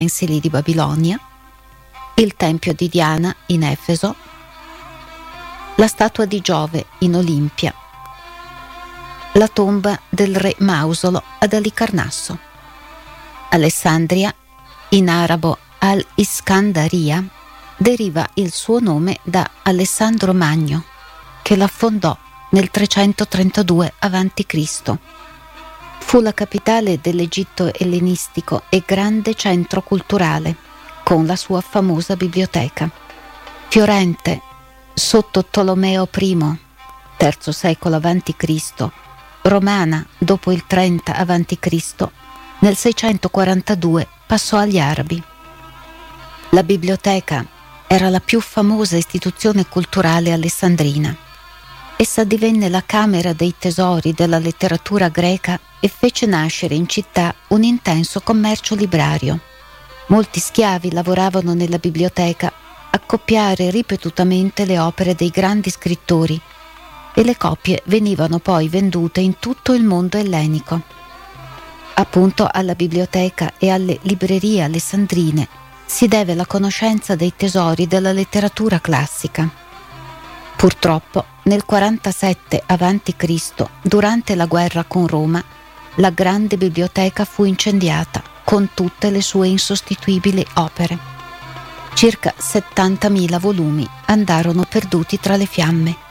utensili di Babilonia, il tempio di Diana in Efeso, la statua di Giove in Olimpia, la tomba del re Mausolo ad Alicarnasso. Alessandria, in arabo Al-Iskandaria, deriva il suo nome da Alessandro Magno, che la fondò nel 332 a.C. Fu la capitale dell'Egitto ellenistico e grande centro culturale, con la sua famosa biblioteca. Fiorente, sotto Tolomeo I, III secolo a.C., romana dopo il 30 a.C., nel 642 passò agli Arabi. La biblioteca era la più famosa istituzione culturale alessandrina. Essa divenne la camera dei tesori della letteratura greca e fece nascere in città un intenso commercio librario. Molti schiavi lavoravano nella biblioteca a copiare ripetutamente le opere dei grandi scrittori e le copie venivano poi vendute in tutto il mondo ellenico. Appunto alla biblioteca e alle librerie alessandrine si deve la conoscenza dei tesori della letteratura classica. Purtroppo, nel 47 a.C., durante la guerra con Roma, la grande biblioteca fu incendiata con tutte le sue insostituibili opere. Circa 70.000 volumi andarono perduti tra le fiamme.